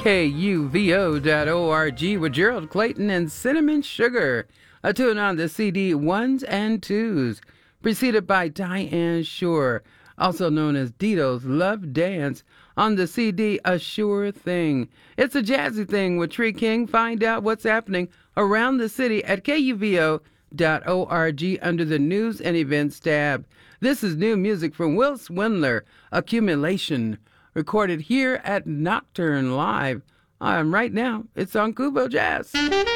KUVO.org with Gerald Clayton and Cinnamon Sugar. A tune on the CD Ones and Twos, preceded by Diane Shore, also known as Dito's Love Dance, on the CD A Sure Thing. It's a jazzy thing with Tree King. Find out what's happening around the city at KUVO.org under the News and Events tab. This is new music from Will Swindler, Accumulation, recorded here at Nocturne Live. Right now, it's on Kubo Jazz.